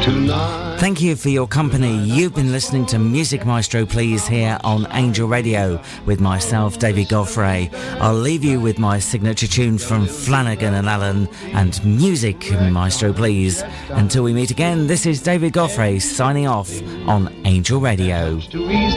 tonight. Thank you for your company. You've been listening to Music Maestro Please here on Angel Radio with myself, David Godfrey. I'll leave you with my signature tune from Flanagan and Allen and Music Maestro Please. Until we meet again, this is David Godfrey signing off on Angel Radio.